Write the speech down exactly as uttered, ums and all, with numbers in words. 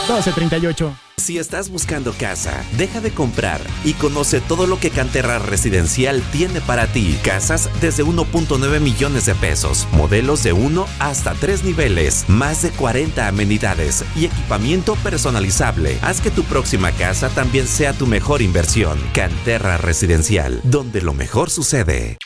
doce treinta y ocho. Si estás buscando casa, deja de comprar y conoce todo lo que Canterra Residencial tiene para ti. Casas desde uno punto nueve millones de pesos, modelos de uno hasta tres niveles, más de cuarenta amenidades y equipamiento personalizable. Haz que tu próxima casa también sea tu mejor inversión. Canterra Residencial, donde lo mejor sucede.